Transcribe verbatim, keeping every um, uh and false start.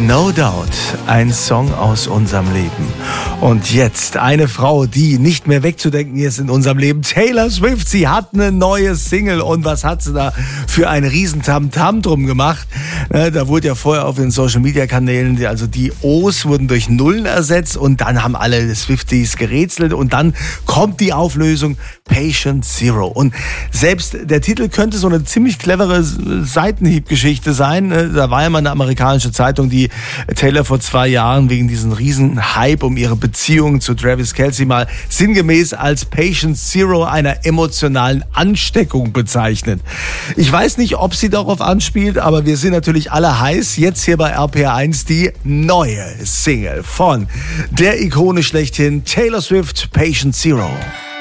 No Doubt, ein Song aus unserem Leben. Und jetzt eine Frau, die nicht mehr wegzudenken ist in unserem Leben. Taylor Swift, sie hat eine neue Single. Und was hat sie da für ein Riesentamtam drum gemacht? Da wurde ja vorher auf den Social-Media-Kanälen, also die O's wurden durch Nullen ersetzt. Und dann haben alle Swifties gerätselt. Und dann kommt die Auflösung Patient Zero. Und selbst der Titel könnte so eine ziemlich clevere Seitenhiebgeschichte sein. Da war ja mal eine amerikanische Zeitung, die Taylor vor zwei Jahren wegen diesen riesen Hype um ihre Beziehung zu Travis Kelce mal sinngemäß als Patient Zero einer emotionalen Ansteckung bezeichnet. Ich weiß nicht, ob sie darauf anspielt, aber wir sind natürlich alle heiß. Jetzt hier bei R P R eins die neue Single von der Ikone schlechthin Taylor Swift, Patient Zero.